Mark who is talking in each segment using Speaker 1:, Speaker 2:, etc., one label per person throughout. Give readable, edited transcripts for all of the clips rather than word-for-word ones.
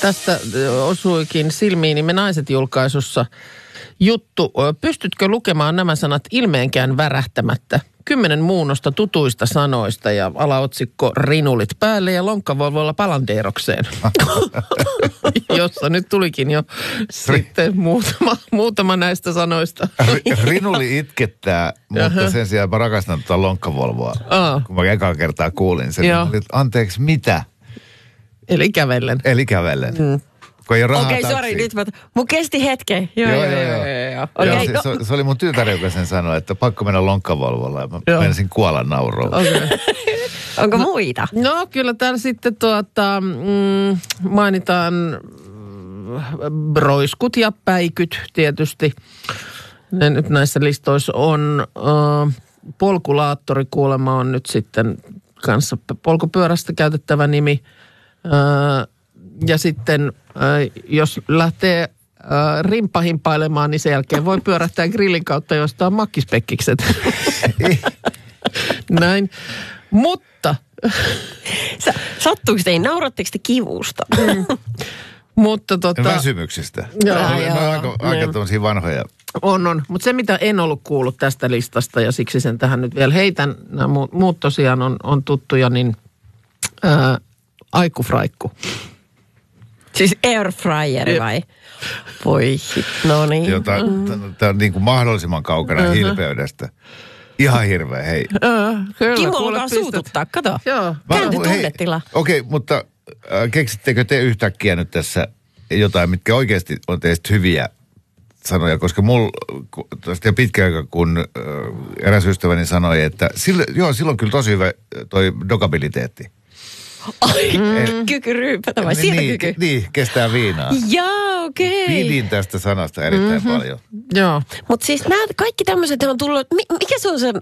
Speaker 1: Tästä osuikin silmiini Me Naiset -julkaisussa juttu. Pystytkö lukemaan nämä sanat ilmeenkään värähtämättä? 10 muunnosta tutuista sanoista ja alaotsikko Rinulit päälle ja lonkkavolvoilla palandeerokseen. Jossa nyt tulikin jo sitten muutama näistä sanoista.
Speaker 2: Rinuli itkettää, mutta sen sijaan mä rakastan tuota lonkkavolvoa. Kun mä ekaa kertaa kuulin sen. Anteeksi, mitä?
Speaker 1: Eli kävellen.
Speaker 3: Okei, sori, nyt mun kesti hetken. Joo.
Speaker 2: Okay, se oli mun tytär, joka sen sanoi, että pakko mennä lonkkavolvolla ja mä menisin kuolla nauroon.
Speaker 3: Okay. Onko muita?
Speaker 1: No kyllä täällä sitten mainitaan roiskut ja päikyt tietysti. Ne nyt näissä listoissa on. Polkulaattori kuulemma on nyt sitten kanssa polkupyörästä käytettävä nimi. Ja sitten jos lähtee rimpahimpailemaan, niin sen jälkeen voi pyörähtää grillin kautta, josta on makkispekkikset. Näin. Mutta
Speaker 3: sattuuko te, nauratteko te kivusta?
Speaker 1: Mutta
Speaker 2: väsymyksistä. Aika tommosia vanhoja.
Speaker 1: On. Mutta se, mitä en ollut kuullut tästä listasta, ja siksi sen tähän nyt vielä heitän, nämä muut tosiaan on tuttuja, niin aikufraikku.
Speaker 3: Siis airfryeri vai? Voi, no niin.
Speaker 2: Tämä on niin kuin mahdollisimman kaukana hilpeydestä. Ihan hirveä, hei.
Speaker 3: Kimmo alkaa suututtaa, kato. Käänty tunnetila.
Speaker 2: Okei, mutta keksittekö te yhtäkkiä nyt tässä jotain, mitkä oikeasti on teistä hyviä sanoja? Koska mulla tästä jo pitkä aika, kun eräs ystäväni sanoi, että sillä on kyllä tosi hyvä toi dokabiliteetti.
Speaker 3: Kyky ryypätä vai sietokyky?
Speaker 2: Niin, kestää viinaa.
Speaker 3: Joo, okei.
Speaker 2: Pidin tästä sanasta erittäin paljon.
Speaker 1: Joo.
Speaker 3: Mutta siis nämä kaikki tämmöiset on tullut, mikä se on se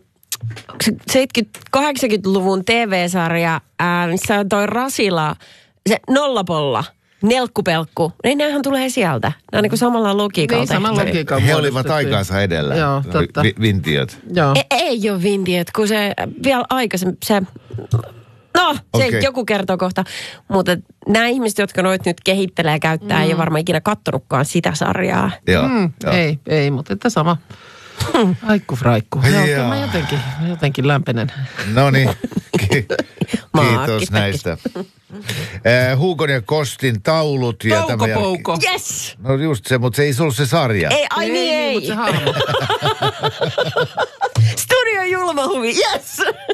Speaker 3: 70-80-luvun TV-sarja, missä on toi Rasila, se Nollapolla, Nelkkupelkku, niin nämähän tulee sieltä. Nämä on niin kuin samalla logiikalla.
Speaker 1: Niin, samalla logiikalla.
Speaker 2: He olivat aikaansa edellä.
Speaker 1: Joo, totta.
Speaker 2: Vintiöt.
Speaker 1: Joo.
Speaker 3: Ei ole vintiöt, kun se vielä aikaisemmin, se joku kertoo kohta. Mutta nämä ihmiset, jotka noit nyt kehittelee ja käyttää, ei ole varmaan ikinä kattonutkaan sitä sarjaa.
Speaker 2: Joo.
Speaker 1: Ei, mutta että sama. Aikufraikku. Joo, mä jotenkin lämpenen.
Speaker 2: No niin, kiitos näistä. Huukon ja Kostin taulut. Ja
Speaker 1: Toukopouko.
Speaker 3: Yes!
Speaker 2: No just se, mutta se ei ollut se sarja.
Speaker 3: Ei.
Speaker 1: Mutta se hahmo.
Speaker 3: Studio Julmahuvi, yes!